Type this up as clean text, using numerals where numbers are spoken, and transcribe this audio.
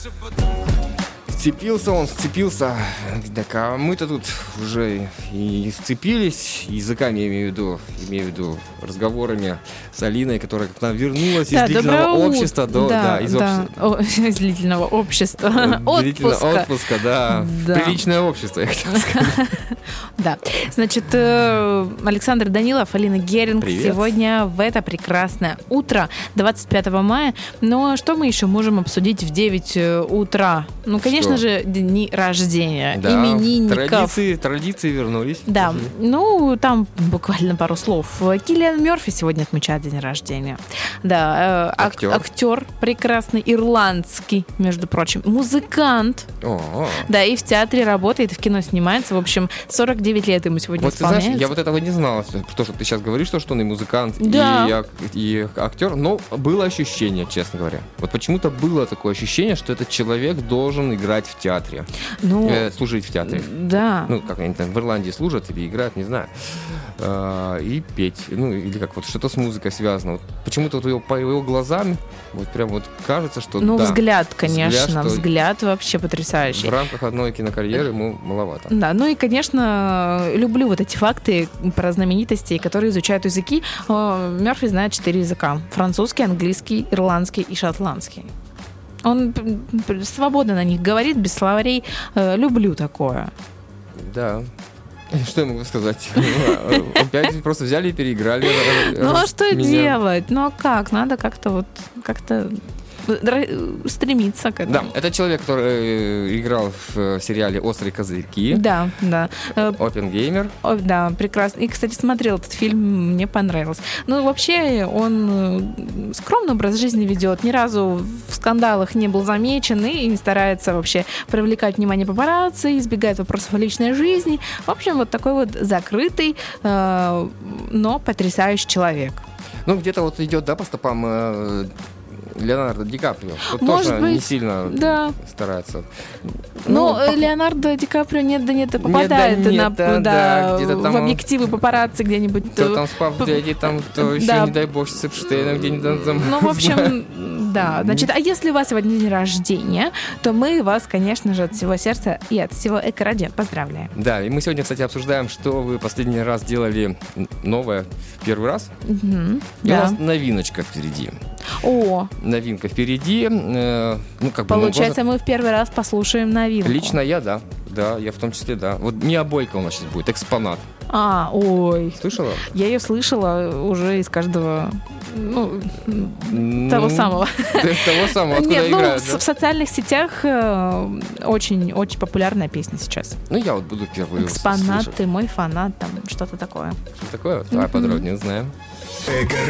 Вцепился. Так, а мы-то тут уже и вцепились языками, я имею в виду разговорами с Алиной, которая как нам вернулась из длительного общества из длительного общества. Отпуска, да. Приличное общество, я хотел сказать. Да. Значит, Александр Данилов, Алина Геринг. Привет. Сегодня в это прекрасное утро, 25 мая. Но что мы еще можем обсудить в 9 утра? Ну, конечно же, дни рождения именинников. Традиции вернулись. Да, ну, там буквально пару слов. Киллиан Мерфи сегодня отмечает день рождения. Да, актер прекрасный, ирландский, между прочим, музыкант. Да, и в театре работает, и в кино снимается. В общем, 49 лет ему сегодня исполняется. Ты знаешь, я вот этого не знала, что ты сейчас говоришь, что он и музыкант, и актер, но было ощущение, честно говоря. Вот почему-то было такое ощущение, что этот человек должен играть в театре. Служить в театре. Да. Ну, как они там в Ирландии служат или играют, не знаю. И петь. Ну, или как вот что-то с музыкой связано. Вот почему-то вот по его глазам вот прям вот кажется, что Ну, взгляд, конечно. Взгляд вообще потрясающий. В рамках одной кинокарьеры ему маловато. Да, ну и, конечно, люблю вот эти факты про знаменитостей, которые изучают языки. Мерфи знает 4 языка. Французский, английский, ирландский и шотландский. Он свободно на них говорит, без словарей. Люблю такое. Да. Что я могу сказать? Опять просто взяли и переиграли. Ну а что делать? Ну а как? Надо как-то стремиться к этому. Да, это человек, который играл в сериале «Острые козырьки». Да. Оппенгеймер. Да, прекрасно. И, кстати, смотрел этот фильм, мне понравился. Ну, вообще, он скромный образ жизни ведет, ни разу в скандалах не был замечен и не старается вообще привлекать внимание папарацци, избегает вопросов о личной жизни. В общем, вот такой вот закрытый, но потрясающий человек. Ну, где-то вот идет, да, по стопам Леонардо Ди Каприо. Тут может тоже быть, не сильно старается. Но Леонардо Ди Каприо нет попадает в объективы папарацци где-нибудь. Кто там спал, то еще, не дай бог, с Эпштейном где-нибудь там. Ну, в общем, да. Значит, а если у вас сегодня день рождения, то мы вас, конечно же, от всего сердца и от всего Эко-радио поздравляем. Да, и мы сегодня, кстати, обсуждаем, что вы последний раз делали новое в первый раз. И у нас новиночка впереди. Новинка впереди. Получается, мы в первый раз послушаем новинку. Лично я, да. Да, я в том числе, да. Вот Миа-Бойко у нас сейчас будет, «Экспонат». Слышала? Я ее слышала уже из каждого, того самого. Того самого, откуда играют, да? В социальных сетях очень-очень популярная песня сейчас. Ну, я вот буду первый «Экспонат», «Ты мой фанат», там что-то такое. Что такое? Давай подробнее узнаем. Эко